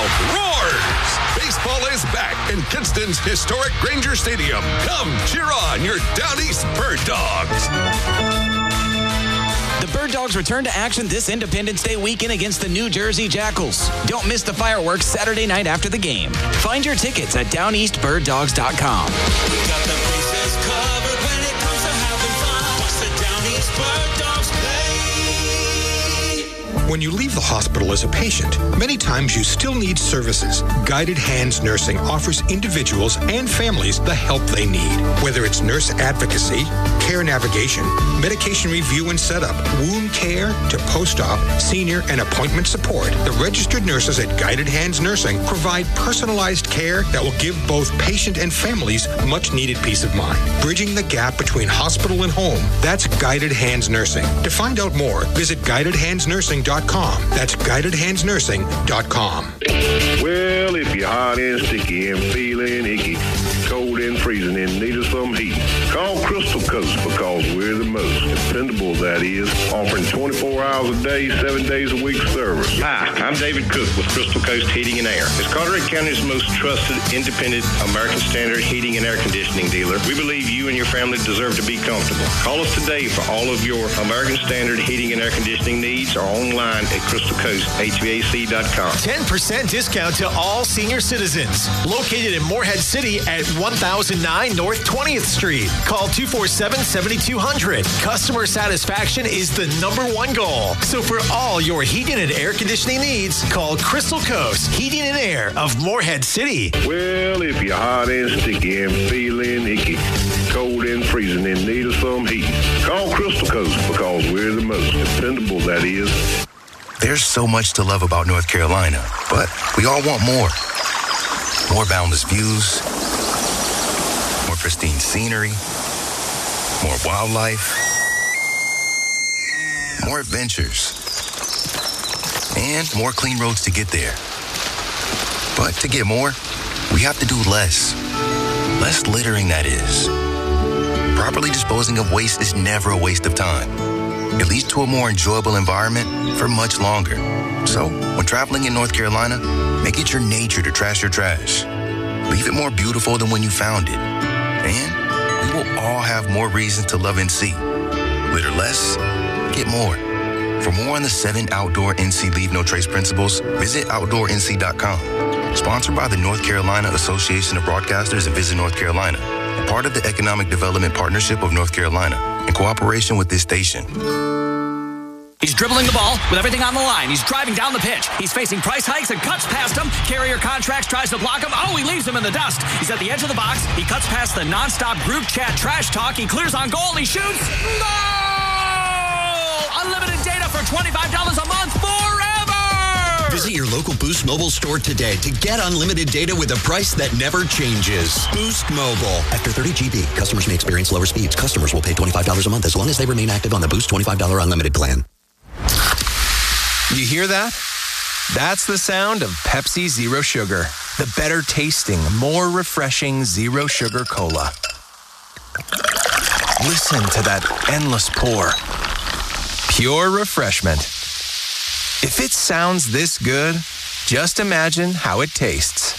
South roars. Baseball is back in Kinston's historic Granger Stadium. Come cheer on your Down East Bird Dogs. The Bird Dogs return to action this Independence Day weekend against the New Jersey Jackals. Don't miss the fireworks Saturday night after the game. Find your tickets at downeastbirddogs.com. We got the bases covered when it comes to having fun. Watch the Down East Bird Dogs play. When you leave the hospital as a patient, many times you still need services. Guided Hands Nursing offers individuals and families the help they need. Whether it's nurse advocacy, care navigation, medication review and setup, wound care, to post-op, senior, and appointment support, the registered nurses at Guided Hands Nursing provide personalized care that will give both patient and families much-needed peace of mind. Bridging the gap between hospital and home, that's Guided Hands Nursing. To find out more, visit guidedhandsnursing.com. That's guidedhandsnursing.com. Well, if you're hot and sticky and feeling icky, cold and freezing and need some heat, call Crystal Coast because we're the most dependable, that is, offering 24 hours a day, 7 days a week service. Hi, I'm David Cook with Crystal Coast Heating and Air. As Carteret County's most trusted, independent, American Standard heating and air conditioning dealer, we believe you and your family deserve to be comfortable. Call us today for all of your American Standard heating and air conditioning needs or online at crystalcoasthvac.com. 10% discount to all senior citizens. Located in Morehead City at 1009 North 20th Street. Call 247-7200. Customer satisfaction is the #1 goal. So for all your heating and air conditioning needs, call Crystal Coast Heating and Air of Morehead City. Well, if you're hot and sticky and feeling icky, cold and freezing and need some heat, call Crystal Coast because we're the most dependable, that is. There's so much to love about North Carolina, but we all want more. More boundless views, more pristine scenery, more wildlife, more adventures, and more clean roads to get there. But to get more, we have to do less. Less littering, that is. Properly disposing of waste is never a waste of time. It leads to a more enjoyable environment for much longer. So, when traveling in North Carolina, make it your nature to trash your trash. Leave it more beautiful than when you found it. And we will all have more reasons to love NC. Litter less, get more. For more on the 7 outdoor NC Leave No Trace principles, visit OutdoorNC.com. Sponsored by the North Carolina Association of Broadcasters and Visit North Carolina. Part of the Economic Development Partnership of North Carolina, in cooperation with this station. He's dribbling the ball with everything on the line. He's driving down the pitch. He's facing price hikes and cuts past him. Carrier Contracts tries to block him. Oh, he leaves him in the dust. He's at the edge of the box. He cuts past the nonstop group chat trash talk. He clears on goal. He shoots. Goal! Unlimited data for $25 a month forever! Visit your local Boost Mobile store today to get unlimited data with a price that never changes. Boost Mobile. After 30 GB, customers may experience lower speeds. Customers will pay $25 a month as long as they remain active on the Boost $25 unlimited plan. You hear that? That's the sound of Pepsi Zero Sugar. The better tasting, more refreshing Zero Sugar Cola. Listen to that endless pour. Pure refreshment. If it sounds this good, just imagine how it tastes.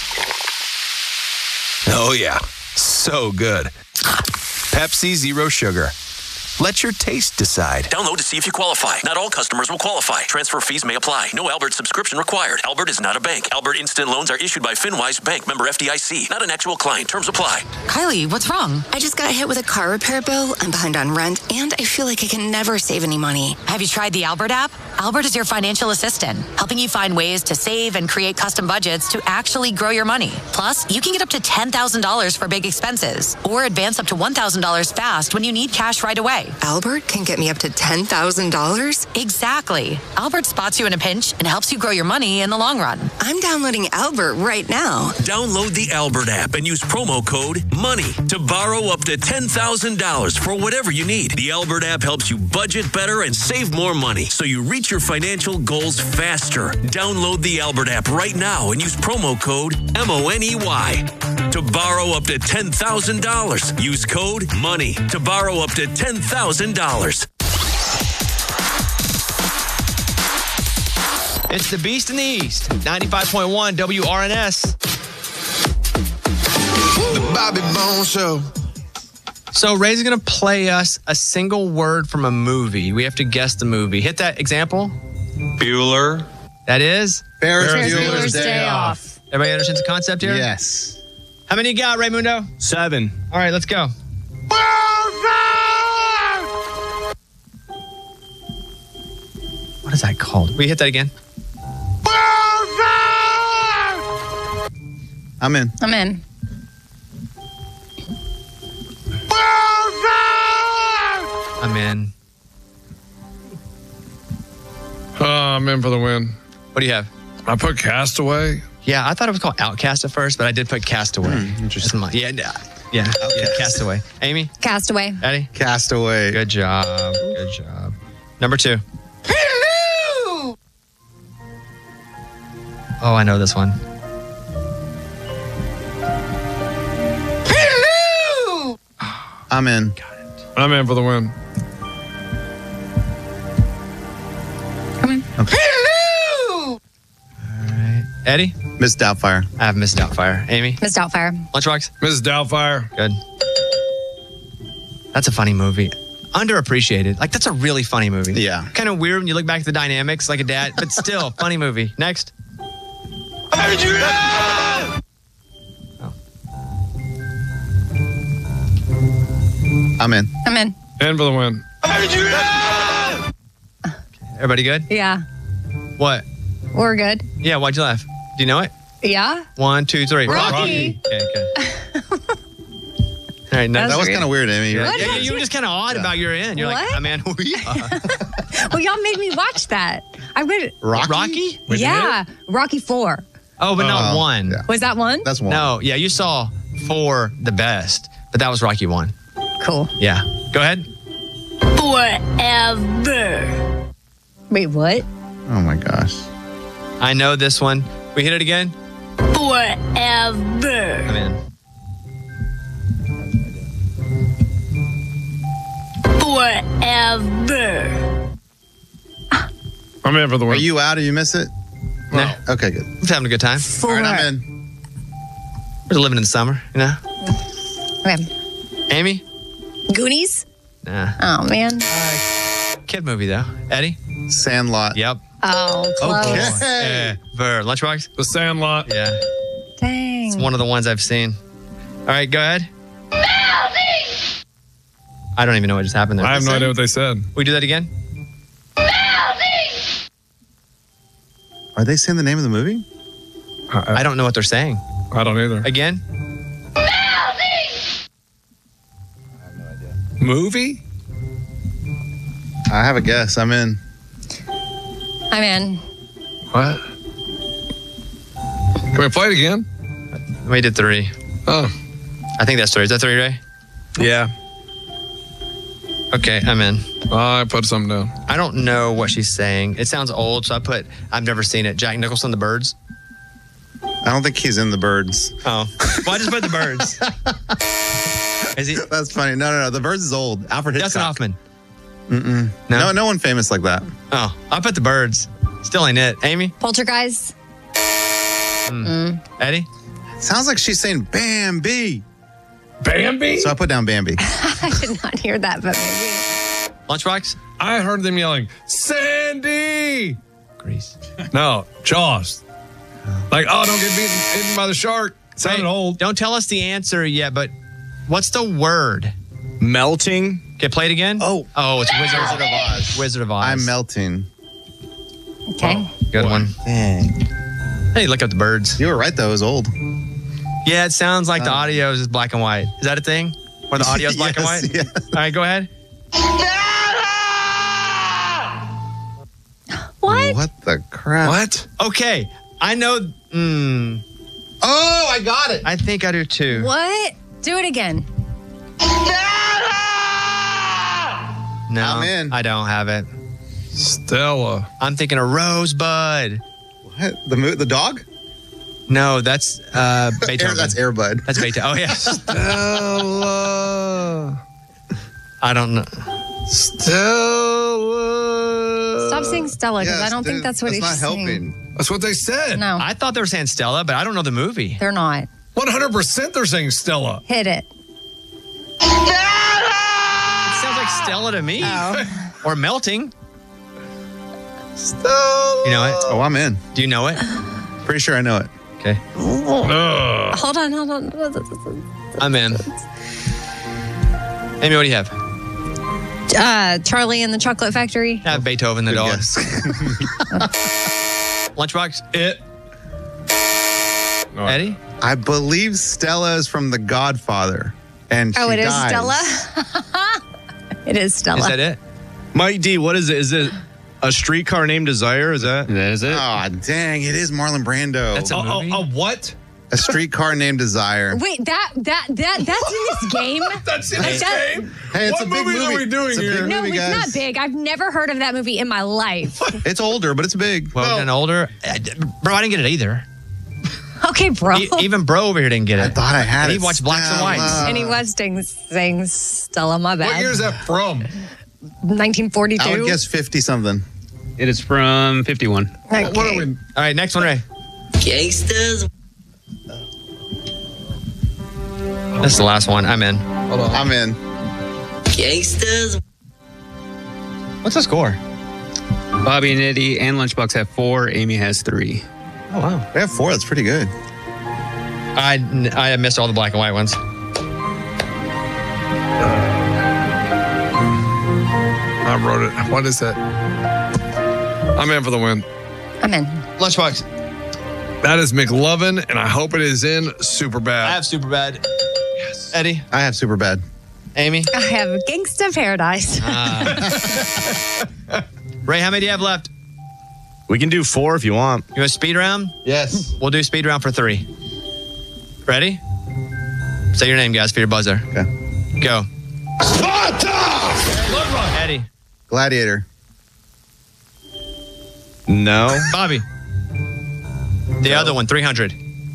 Oh yeah, so good. Pepsi Zero Sugar. Let your taste decide. Download to see if you qualify. Not all customers will qualify. Transfer fees may apply. No Albert subscription required. Albert is not a bank. Albert Instant Loans are issued by FinWise Bank, member FDIC. Not an actual client. Terms apply. Kylie, what's wrong? I just got hit with a car repair bill. I'm behind on rent, and I feel like I can never save any money. Have you tried the Albert app? Albert is your financial assistant, helping you find ways to save and create custom budgets to actually grow your money. Plus, you can get up to $10,000 for big expenses, or advance up to $1,000 fast when you need cash right away. Albert can get me up to $10,000? Exactly. Albert spots you in a pinch and helps you grow your money in the long run. I'm downloading Albert right now. Download the Albert app and use promo code MONEY to borrow up to $10,000 for whatever you need. The Albert app helps you budget better and save more money so you reach your financial goals faster. Download the Albert app right now and use promo code MONEY to borrow up to $10,000. Use code MONEY to borrow up to $10,000. It's the Beast in the East. 95.1 WRNS. The Bobby Bones Show. So Ray's going to play us a single word from a movie. We have to guess the movie. Hit that example. Bueller. That is? Ferris Bueller's Day Off. Everybody understands the concept here? Yes. How many you got, Raymundo? 7. All right, let's go. What is that called? Will you hit that again? I'm in. I'm in. I'm in. I'm in for the win. What do you have? I put Castaway. Yeah, I thought it was called Outcast at first, but I did put Castaway. Interesting. Yeah, Castaway. Amy? Castaway. Eddie? Castaway. Good job. Good job. Number 2. Hello! Oh, I know this one. Hello! I'm in. I'm in for the win. Come in. Okay. Hello! All right. Eddie? Miss Doubtfire. I have Miss Doubtfire. Amy? Miss Doubtfire. Lunchbox? Mrs. Doubtfire. Good. That's a funny movie. Underappreciated. Like, that's a really funny movie. Yeah. Kind of weird when you look back at the dynamics like a dad, but still, funny movie. Next. I'm in. I'm in. In for the win. Everybody good? Yeah. What? We're good. Yeah, why'd you laugh? Do you know it? Yeah. 1, 2, 3. Rocky. Okay, good. All right, next. That was kind of weird, Amy. Yeah, What? yeah, you were just kind of odd about your end. You're like, What? oh, man, we are. Well, y'all made me watch that. I read Rocky? Yeah. Rocky 4. Oh, but not 1. yeah. Was that one? That's one. No, yeah, you saw 4 the best, but that was Rocky 1. Cool. Yeah. Go ahead. Forever. Wait, what? Oh my gosh. I know this one. We hit it again? Forever. I'm in. Forever. I'm in for the win. Are you out? Did you miss it? No. Okay, good. I'm having a good time. All right, I'm in. We're living in the summer, you know? Okay. Amy? Goonies? Nah. Oh, man. Kid movie, though. Eddie? Sandlot. Yep. Oh, close. Okay. Lunchbox? The Sandlot. Yeah. Dang. It's one of the ones I've seen. All right, go ahead. I don't even know what just happened there. I have no idea what they said. We do that again? Are they saying the name of the movie? I don't know what they're saying. I don't either. Again? Movie? I have a guess. I'm in. I'm in. What? Can we play it again? We did 3. Oh. I think that's 3. Is that 3, Ray? Yeah. Okay, I'm in. I put something down. I don't know what she's saying. It sounds old, so I've never seen it. Jack Nicholson, The Birds? I don't think he's in The Birds. Oh. Well, I just put The Birds. Is he? That's funny. No. The Birds is old. Alfred Hitchcock. Dustin Hoffman. Mm-mm. No one famous like that. Oh, I put The Birds. Still ain't it. Amy? Poltergeist? Eddie? Sounds like she's saying Bambi. Bambi? So I put down Bambi. I did not hear that, but maybe. Lunchbox? I heard them yelling, Sandy! Grease. No, Jaws. Like, oh, don't get eaten by the shark. Sounded old. Don't tell us the answer yet, but what's the word? Melting. Okay, play it again. Oh, it's Wizard of Oz. Wizard of Oz. I'm melting. Okay. Good one. Dang. Hey, look up The Birds. You were right, though. It was old. Yeah, it sounds like the audio is black and white. Is that a thing? Where the audio is black and white? Yeah. All right, go ahead. What? What the crap? What? Okay, I know. Oh, I got it. I think I do too. What? Do it again. No, I'm in. I don't have it. Stella. I'm thinking of Rosebud. What? The dog? No, that's Beethoven. That's Airbud. That's Beethoven. Oh, yeah. Stella. I don't know. Stella. Stop saying Stella because I don't think that's what he's saying. That's what they said. No. I thought they were saying Stella, but I don't know the movie. They're not. 100% they're saying Stella. Hit it. It sounds like Stella to me. Or melting. Stella. You know it? Oh, I'm in. Do you know it? Pretty sure I know it. Okay. Hold on. I'm in. Amy, what do you have? Charlie and the Chocolate Factory. I have Beethoven the dog. Lunchbox? It. Eddie? I believe Stella is from The Godfather. And she It is dies. Stella? It is Stella. Is that it? Mike D, what is it? Is it A Streetcar Named Desire? Is that? That is it. Oh, dang. It is Marlon Brando. That's a movie? A what? A Streetcar Named Desire. Wait, that's in this game? That's in this game? Hey, it's What a big movie movie. are we doing It's a here? big No, movie, it's guys. not big. I've never heard of that movie in my life. It's older, but it's big. Well, then older. Bro, I didn't get it either. Okay, bro. Even bro over here didn't get it. I thought I had and it. he watched Blacks and Whites. And he was saying Stella, my bad. What year is that from? 1942. I would guess 50-something. It is from 51. Okay. What are we? All right, next one, Ray. Gangsters. This is the last one. I'm in. Hold on. I'm in. Gangsters. What's the score? Bobby and Eddie and Lunchbox have 4. Amy has 3. Oh, wow. We have 4. That's pretty good. I missed all the black and white ones. I wrote it. What is that? I'm in for the win. I'm in. Lunchbox. That is McLovin, and I hope it is in Superbad. I have Superbad. Yes. Eddie. I have Superbad. Amy. I have Gangsta Paradise. Ray, how many do you have left? We can do 4 if you want. You want a speed round? Yes. We'll do speed round for 3. Ready? Say your name, guys, for your buzzer. Okay. Go. Sparta! Eddie. Gladiator. No. Bobby. The other one, 300.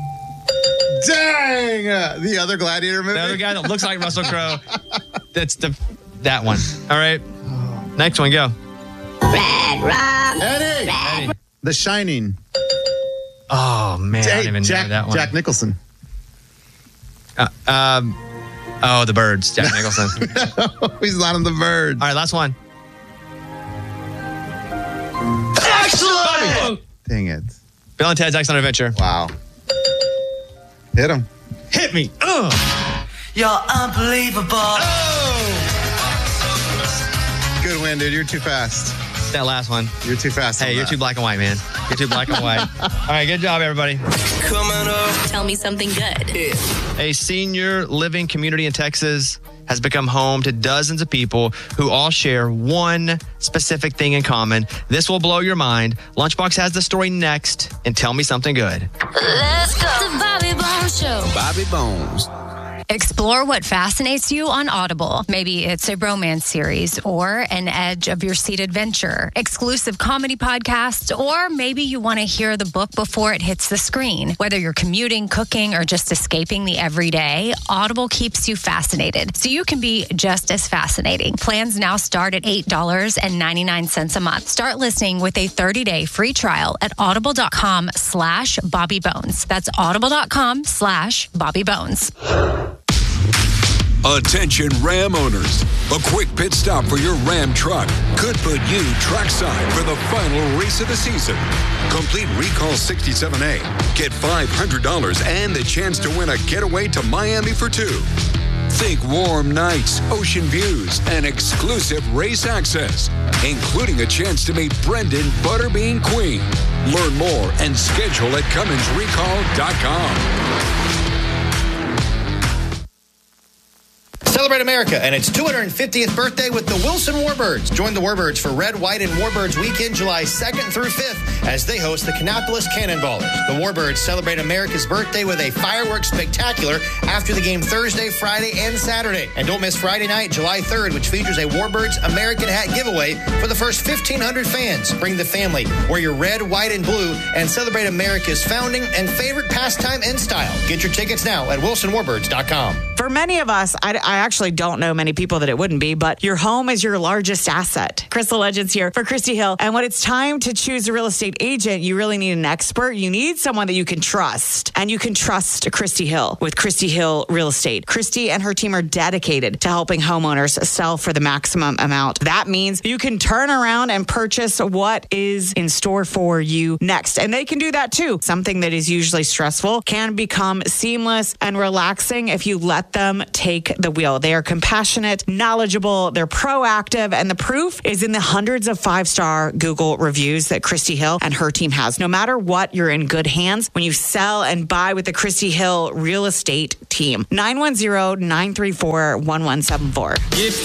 Dang! The other Gladiator movie? The other guy that looks like Russell Crowe. That's that one. All right. Next one, go. Eddie! The Shining. Oh, man. I don't even know that one. Jack Nicholson. The Birds. Jack Nicholson. He's not on The Birds. All right, last one. Excellent! Dang it. Bill and Ted's Excellent Adventure. Wow. Hit him. Hit me. You're unbelievable. Good win, dude. You're too fast. That last one. You're too fast. Hey, you're too black and white, man. You're too black and white. All right, good job, everybody. Coming up. Tell me something good. A senior living community in Texas has become home to dozens of people who all share one specific thing in common. This will blow your mind. Lunchbox has the story next, and tell me something good. Let's go. The Bobby Bones Show. Bobby Bones. Explore what fascinates you on Audible. Maybe it's a romance series or an edge of your seat adventure, exclusive comedy podcasts, or maybe you want to hear the book before it hits the screen. Whether you're commuting, cooking, or just escaping the everyday, Audible keeps you fascinated, so you can be just as fascinating. Plans now start at $8.99 a month. Start listening with a 30-day free trial at audible.com/BobbyBones. That's audible.com/BobbyBones. Attention Ram owners. A quick pit stop for your Ram truck could put you trackside for the final race of the season. Complete Recall 67A. Get $500 and the chance to win a getaway to Miami for 2. Think warm nights, ocean views, and exclusive race access, including a chance to meet Brendan Butterbean Queen. Learn more and schedule at CumminsRecall.com. Celebrate America and its 250th birthday with the Wilson Warbirds. Join the Warbirds for Red, White, and Warbirds Weekend, July 2nd through 5th, as they host the Kannapolis Cannonballers. The Warbirds celebrate America's birthday with a fireworks spectacular after the game Thursday, Friday, and Saturday. And don't miss Friday night, July 3rd, which features a Warbirds American hat giveaway for the first 1,500 fans. Bring the family, wear your red, white, and blue, and celebrate America's founding and favorite pastime and style. Get your tickets now at WilsonWarbirds.com. For many of us, I actually don't know many people that it wouldn't be, but your home is your largest asset. Crystal Legends here for Christy Hill. And when it's time to choose a real estate agent, you really need an expert. You need someone that you can trust. And you can trust Christy Hill with Christy Hill Real Estate. Christy and her team are dedicated to helping homeowners sell for the maximum amount. That means you can turn around and purchase what is in store for you next. And they can do that too. Something that is usually stressful can become seamless and relaxing if you let them take the wheel. They are compassionate, knowledgeable, they're proactive, and the proof is in the hundreds of 5-star Google reviews that Christy Hill and her team has. No matter what, you're in good hands when you sell and buy with the Christy Hill Real Estate team. 910-934-1174.